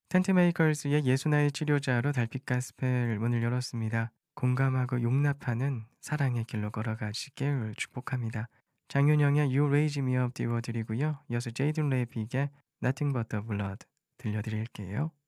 텐트메이커즈의 예수나의 치료자로 달빛 가스펠 문을 열었습니다. 공감하고 용납하는 사랑의 길로 걸어가시길 축복합니다. 장윤영의 You Raise Me Up 띄워드리고요. 이어서 제이든 레빗의 Nothing But The Blood 들려드릴게요.